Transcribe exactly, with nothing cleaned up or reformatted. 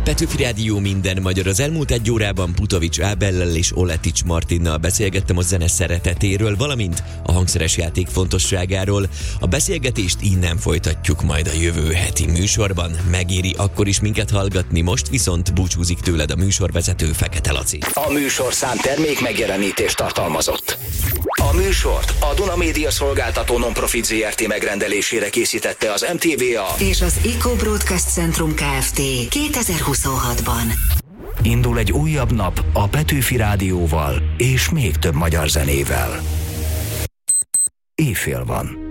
Petőfi Rádió minden magyar. Az elmúlt egy órában Putovics Ábellel és Oletics Martinnal beszélgettem a zene szeretetéről, valamint a hangszeres játék fontosságáról. A beszélgetést innen folytatjuk majd a jövő heti műsorban. Megéri akkor is minket hallgatni, most viszont búcsúzik tőled a műsorvezető, Fekete Laci. A műsorszám termék megjelenítést tartalmazott. A műsort a Duna Média Szolgáltató Non-Profit zé er té megrendelésére készítette az em té vé á és az Eco Broadcast Centrum Kft. kétezer-huszonhatban. Indul egy újabb nap a Petőfi Rádióval és még több magyar zenével. Éjfél van.